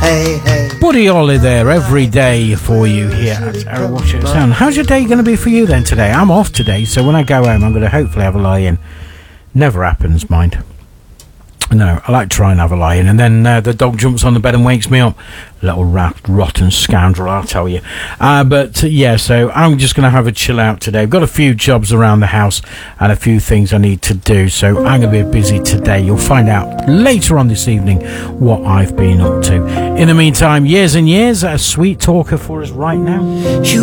Hey, hey. Buddy Holly there every day for you here at Arrow Sound. How's your day going to be for you then today? I'm off today, so when I go home I'm going to hopefully have a lie in. Never happens, mind. No, I like to try and have a lie in, and then the dog jumps on the bed and wakes me up. Little rotten scoundrel, I'll tell you. Yeah, so I'm just going to have a chill out today. I've got a few jobs around the house and a few things I need to do, so I'm going to be busy today. You'll find out later on this evening what I've been up to. In the meantime, years and years, a sweet talker for us right now.